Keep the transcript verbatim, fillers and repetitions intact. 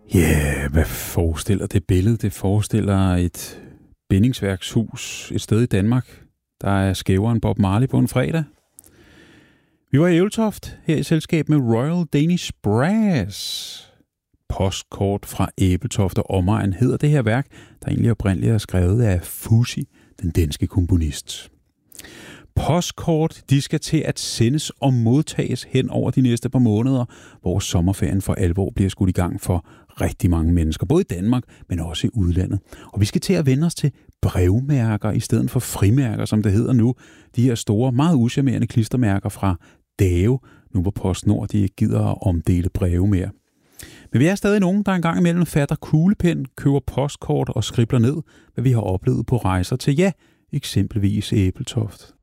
Ja, yeah, hvad forestiller det billede? Det forestiller et bindingsværkshus et sted i Danmark, der er skævere end Bob Marley på en fredag. Vi var i Ebeltoft her i selskab med Royal Danish Brass. Postkort fra Ebeltoft og omegn hedder det her værk, der egentlig oprindeligt er skrevet af Fuzzy, den danske komponist. Postkort, de skal til at sendes og modtages hen over de næste par måneder, hvor sommerferien for alvor bliver skudt i gang for rigtig mange mennesker, både i Danmark, men også i udlandet. Og vi skal til at vende os til brevmærker i stedet for frimærker, som det hedder nu. De her store, meget uschammerende klistermærker fra Dave, nu hvor PostNord de ikke gider at omdele breve mere. Men vi er stadig nogen, der engang imellem fatter kuglepen, køber postkort og skribler ned, hvad vi har oplevet på rejser til, ja, eksempelvis Ebeltoft.